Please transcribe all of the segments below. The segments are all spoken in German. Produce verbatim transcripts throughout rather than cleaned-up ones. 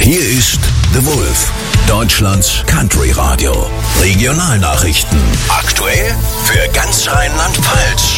Hier ist The Wolf, Deutschlands Country Radio. Regionalnachrichten. Aktuell für ganz Rheinland-Pfalz.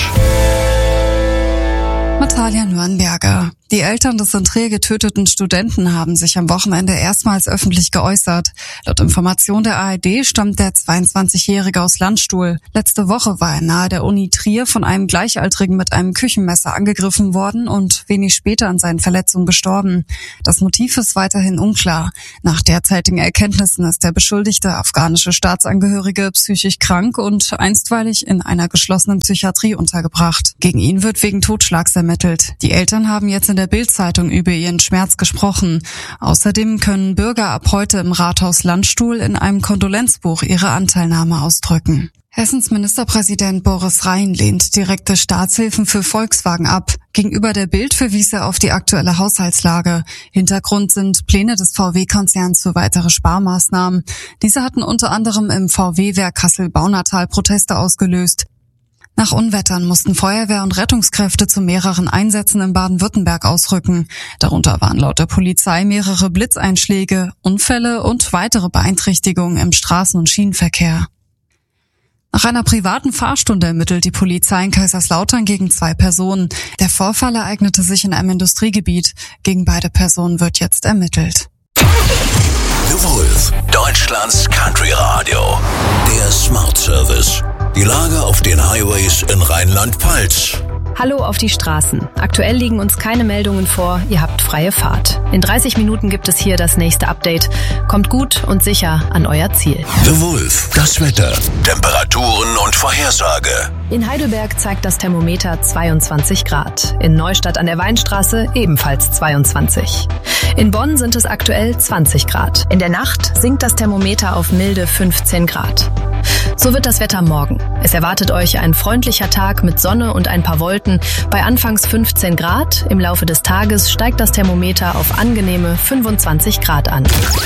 Natalia Nürnberger. Die Eltern des in Trier getöteten Studenten haben sich am Wochenende erstmals öffentlich geäußert. Laut Information der A R D stammt der zweiundzwanzigjährige aus Landstuhl. Letzte Woche war er nahe der Uni Trier von einem Gleichaltrigen mit einem Küchenmesser angegriffen worden und wenig später an seinen Verletzungen gestorben. Das Motiv ist weiterhin unklar. Nach derzeitigen Erkenntnissen ist der beschuldigte afghanische Staatsangehörige psychisch krank und einstweilig in einer geschlossenen Psychiatrie untergebracht. Gegen ihn wird wegen Totschlags ermittelt. Die Eltern haben jetzt in der Bild-Zeitung über ihren Schmerz gesprochen. Außerdem können Bürger ab heute im Rathaus Landstuhl in einem Kondolenzbuch ihre Anteilnahme ausdrücken. Hessens Ministerpräsident Boris Rhein lehnt direkte Staatshilfen für Volkswagen ab. Gegenüber der Bild verwies er auf die aktuelle Haushaltslage. Hintergrund sind Pläne des V W-Konzerns für weitere Sparmaßnahmen. Diese hatten unter anderem im V W-Werk Kassel-Baunatal Proteste ausgelöst. Nach Unwettern mussten Feuerwehr und Rettungskräfte zu mehreren Einsätzen in Baden-Württemberg ausrücken. Darunter waren laut der Polizei mehrere Blitzeinschläge, Unfälle und weitere Beeinträchtigungen im Straßen- und Schienenverkehr. Nach einer privaten Fahrstunde ermittelt die Polizei in Kaiserslautern gegen zwei Personen. Der Vorfall ereignete sich in einem Industriegebiet. Gegen beide Personen wird jetzt ermittelt. The Wolf, Deutschlands Country Radio. Der Smart Service. Die Lage auf den Highways in Rheinland-Pfalz. Hallo auf die Straßen. Aktuell liegen uns keine Meldungen vor, ihr habt freie Fahrt. In dreißig Minuten gibt es hier das nächste Update. Kommt gut und sicher an euer Ziel. The Wolf, das Wetter, Temperaturen und Vorhersage. In Heidelberg zeigt das Thermometer zweiundzwanzig Grad. In Neustadt an der Weinstraße ebenfalls zweiundzwanzig. In Bonn sind es aktuell zwanzig Grad. In der Nacht sinkt das Thermometer auf milde fünfzehn Grad. So wird das Wetter morgen. Es erwartet euch ein freundlicher Tag mit Sonne und ein paar Wolken bei anfangs fünfzehn Grad. Im Laufe des Tages steigt das Thermometer auf angenehme fünfundzwanzig Grad an.